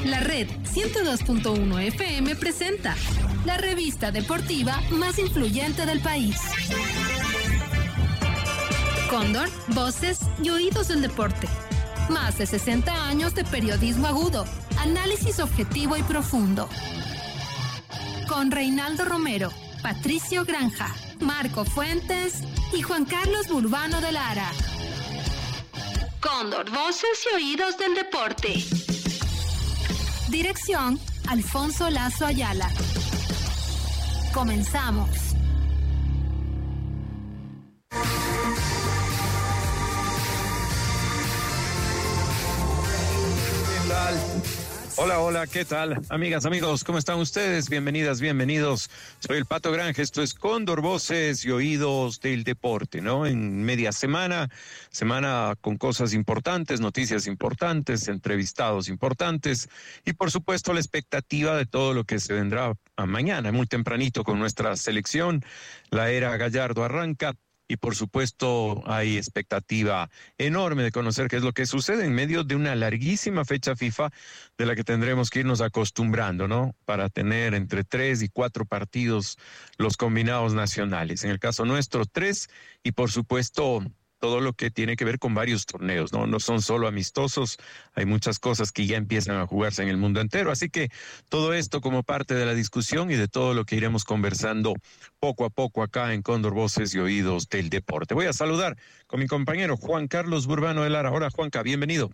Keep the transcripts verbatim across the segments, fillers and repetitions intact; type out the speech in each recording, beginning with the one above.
La Red ciento dos punto uno F M presenta la revista deportiva más influyente del país. Cóndor, voces y oídos del deporte. Más de sesenta años de periodismo agudo, análisis objetivo y profundo. Con Reinaldo Romero, Patricio Granja, Marco Fuentes y Juan Carlos Burbano de Lara. Cóndor, voces y oídos del deporte. Dirección, Alfonso Lazo Ayala. Comenzamos. Hola, hola, ¿qué tal? Amigas, amigos, ¿cómo están ustedes? Bienvenidas, bienvenidos. Soy el Pato Granja, esto es Cóndor, voces y oídos del deporte, ¿no? En media semana, semana con cosas importantes, noticias importantes, entrevistados importantes y por supuesto la expectativa de todo lo que se vendrá a mañana, muy tempranito con nuestra selección. La era Gallardo arranca. Y por supuesto hay expectativa enorme de conocer qué es lo que sucede en medio de una larguísima fecha FIFA de la que tendremos que irnos acostumbrando, ¿no? Para tener entre tres y cuatro partidos los combinados nacionales. En el caso nuestro, tres y por supuesto todo lo que tiene que ver con varios torneos, ¿no? No son solo amistosos, hay muchas cosas que ya empiezan a jugarse en el mundo entero. Así que todo esto como parte de la discusión y de todo lo que iremos conversando poco a poco acá en Cóndor, voces y oídos del deporte. Voy a saludar con mi compañero Juan Carlos Burbano de Lara. Hola, Juanca, bienvenido.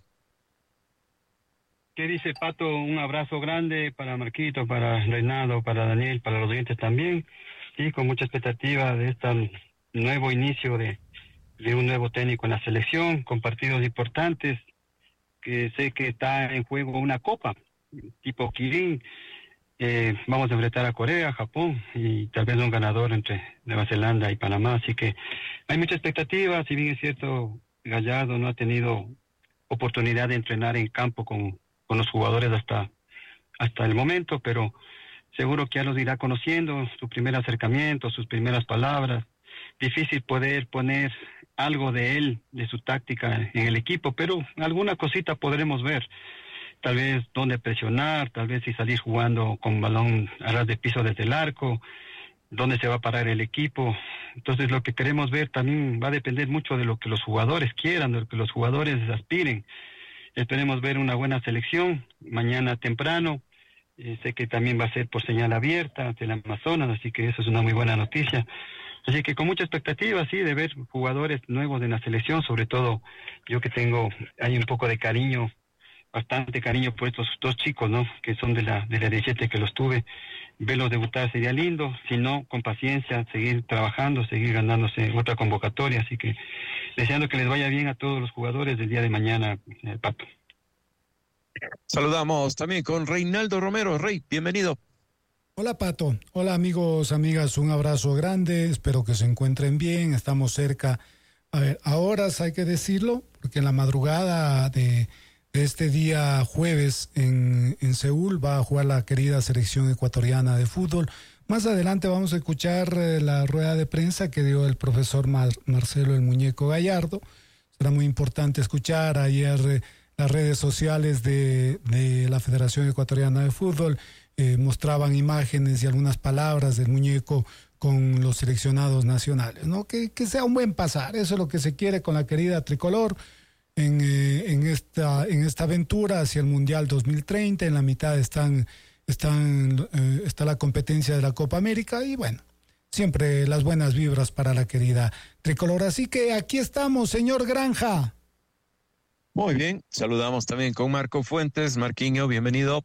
¿Qué dice, Pato? Un abrazo grande para Marquito, para Reinaldo, para Daniel, para los oyentes también. Y con mucha expectativa de este nuevo inicio de de un nuevo técnico en la selección, con partidos importantes, que sé que está en juego una copa, tipo Kirin. Eh, vamos a enfrentar a Corea, Japón, y tal vez un ganador entre Nueva Zelanda y Panamá, así que hay mucha expectativa. Si bien es cierto, Gallardo no ha tenido oportunidad de entrenar en campo con, con los jugadores hasta, hasta el momento, pero seguro que ya los irá conociendo, su primer acercamiento, sus primeras palabras. Difícil poder poner algo de él, de su táctica en el equipo, pero alguna cosita podremos ver. Tal vez dónde presionar, tal vez si salir jugando con balón a ras de piso desde el arco, dónde se va a parar el equipo. Entonces lo que queremos ver también va a depender mucho de lo que los jugadores quieran, de lo que los jugadores aspiren. Esperemos ver una buena selección mañana temprano. Eh, sé que también va a ser por señal abierta ante el Amazonas, así que eso es una muy buena noticia. Así que con mucha expectativa, sí, de ver jugadores nuevos en la selección, sobre todo yo que tengo, hay un poco de cariño, bastante cariño por estos dos chicos, ¿no? Que son de la de la diecisiete que los tuve. Verlos debutar sería lindo, si no, con paciencia, seguir trabajando, seguir ganándose otra convocatoria. Así que deseando que les vaya bien a todos los jugadores del día de mañana, eh, Pato. Saludamos también con Reinaldo Romero. Rey, bienvenido. Hola, Pato. Hola, amigos, amigas, un abrazo grande, espero que se encuentren bien, estamos cerca, a ver, a horas hay que decirlo, porque en la madrugada de, de este día jueves en, en Seúl va a jugar la querida selección ecuatoriana de fútbol. Más adelante vamos a escuchar eh, la rueda de prensa que dio el profesor Mar- Marcelo el Muñeco Gallardo. Será muy importante escuchar. Ayer eh, las redes sociales de, de la Federación Ecuatoriana de Fútbol Eh, mostraban imágenes y algunas palabras del muñeco con los seleccionados nacionales, ¿no? Que, que sea un buen pasar, eso es lo que se quiere con la querida tricolor en, eh, en, esta, en esta aventura hacia el Mundial dos mil treinta. En la mitad están, están, eh, está la competencia de la Copa América y bueno, siempre las buenas vibras para la querida tricolor. Así que aquí estamos, señor Granja. Muy bien, saludamos también con Marco Fuentes. Marquiño, bienvenido.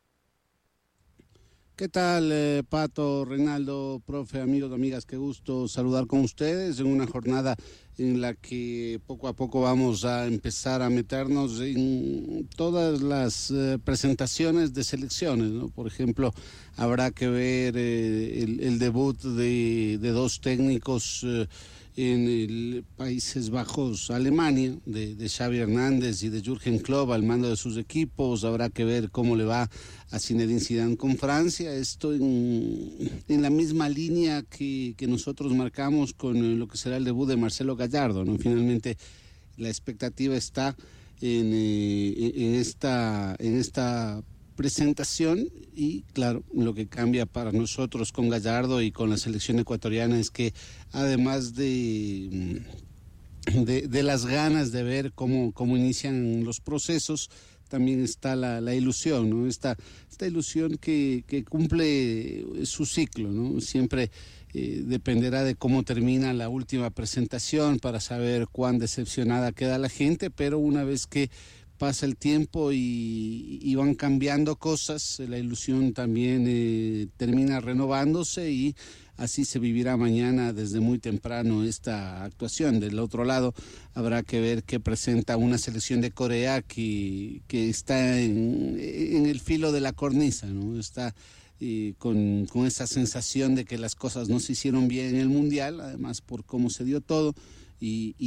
¿Qué tal, eh, Pato, Reinaldo, profe, amigos, amigas? Qué gusto saludar con ustedes en una jornada en la que poco a poco vamos a empezar a meternos en todas las eh, presentaciones de selecciones, ¿no? Por ejemplo, habrá que ver eh, el, el debut de, de dos técnicos eh, en el Países Bajos, Alemania, de, de Xavi Hernández y de Jürgen Klopp al mando de sus equipos. Habrá que ver cómo le va a Zinedine Zidane con Francia. Esto en, en la misma línea que, que nosotros marcamos con lo que será el debut de Marcelo Gallardo, ¿no? Finalmente la expectativa está en, eh, en esta en esta presentación y claro, lo que cambia para nosotros con Gallardo y con la selección ecuatoriana es que además de, de, de las ganas de ver cómo, cómo inician los procesos, también está la, la ilusión, ¿no? Esta, esta ilusión que, que cumple su ciclo, ¿no? Siempre eh, dependerá de cómo termina la última presentación para saber cuán decepcionada queda la gente, pero una vez que pasa el tiempo y, y van cambiando cosas, la ilusión también eh, termina renovándose y así se vivirá mañana desde muy temprano esta actuación. Del otro lado habrá que ver qué presenta una selección de Corea que, que está en, en el filo de la cornisa, ¿no? Está eh, con, con esa sensación de que las cosas no se hicieron bien en el Mundial, además por cómo se dio todo y, y